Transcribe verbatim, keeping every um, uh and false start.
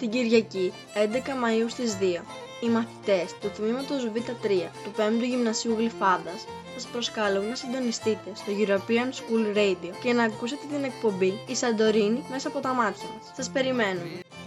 Την Κυριακή, έντεκα Μαΐου στις δύο, οι μαθητές του τμήματος Β τρία του πέμπτου Γυμνασίου Γλυφάδας σας προσκαλούν να συντονιστείτε στο European School Radio και να ακούσετε την εκπομπή «Η Σαντορίνη μέσα από τα μάτια μας». Σας περιμένουμε!